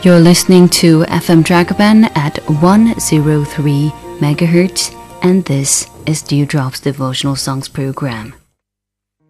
You're listening to FM Dragoban at 103 megahertz, and this is Dewdrop's Devotional Songs program.